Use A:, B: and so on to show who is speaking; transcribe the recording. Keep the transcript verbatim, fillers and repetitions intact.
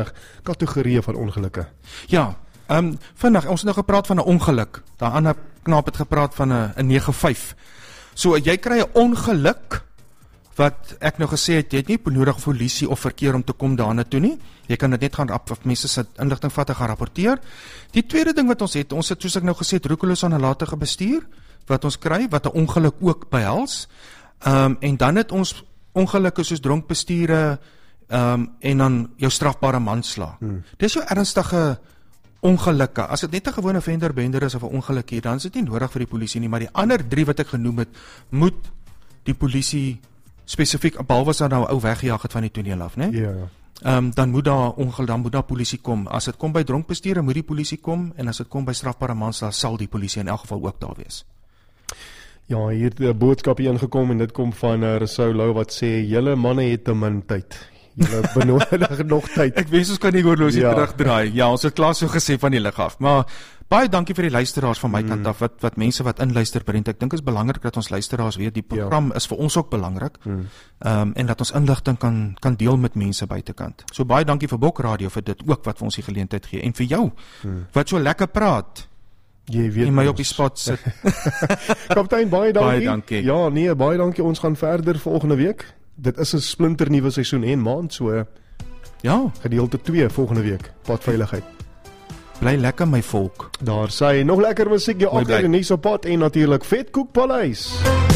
A: kategorieë van ongelukke.
B: Ja, um, vandag, ons het nou gepraat van 'n ongeluk. Daar ander knaap het gepraat van 'n 'n nege vyf. So, jy kry 'n ongeluk, wat ek nou gesê het, jy het nie benodig polisie of verkeer om te kom daarna toe nie. Jy kan dit net gaan, of mense se inligting vat en gaan rapporteer. Die tweede ding wat ons het, ons het soos ek nou gesê het, roekeloos nalatige bestuur, wat ons kry, wat 'n ongeluk ook behels. Um, en dan het ons ongelukke soos dronk bestuure, um, en dan jou strafbare manslaa. Hmm. Dis jou ernstige ongelukke. As dit net 'n gewone venderbender is of 'n ongeluk, dan is dit nie nodig vir die polisie nie, maar die ander drie wat ek genoem het, moet die polisie spesifiek, behalwe as daar nou ou weggejaag het van die toneel af, né?
A: Ja.
B: Um, dan moet daar ongeluk, dan moet daar polisie kom. As dit kom by dronk bestuur, moet die polisie kom, en as dit kom by strafbare manslaa, sal die polisie in elk geval ook daar wees.
A: Ja, hier het 'n boodskap hier ingekom en dit kom van uh, Rousseau Lou wat sê, julle manne het te min tyd. Julle benodig nog tyd.
B: Ek wens ons kan die horlosie
A: Ja.
B: terugdraai. Ja, ons het klaar so gesê van die lig af. Maar baie dankie vir die luisteraars van my mm. kant af, wat wat mense wat inluister, Brent. Ek dink is belangrik dat ons luisteraars weet, die program ja. is vir ons ook belangrik. Mm. Um, en dat ons inligting kan kan deel met mense buitekant. So baie dankie vir Bok Radio vir dit ook wat vir ons die geleentheid gee, en vir jou mm. wat so lekker praat.
A: Jy weet
B: en my op die spot sit.
A: Kaptein, baie dankie.
B: Baie dankie.
A: Ja, nee, baie dankie. Ons gaan verder volgende week. Dit is 'n splinternuwe seisoen en maand, so
B: ja,
A: gedeelte twee volgende week. Padveiligheid.
B: Bly lekker my volk.
A: Daar sê nog lekker musiek, jou agter die nuus op pad en natuurlik Vetkoek Paleis.